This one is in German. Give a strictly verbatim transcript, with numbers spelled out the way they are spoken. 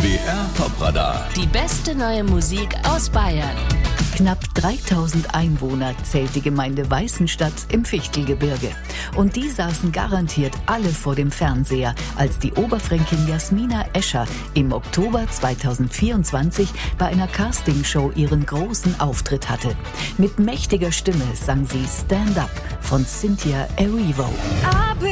B R Top-Radar. Die beste neue Musik aus Bayern. Knapp dreitausend Einwohner zählt die Gemeinde Weißenstadt im Fichtelgebirge. Und die saßen garantiert alle vor dem Fernseher, als die Oberfränkin Jasmina Escher im Oktober zweitausendvierundzwanzig bei einer Castingshow ihren großen Auftritt hatte. Mit mächtiger Stimme sang sie Stand Up von Cynthia Erivo.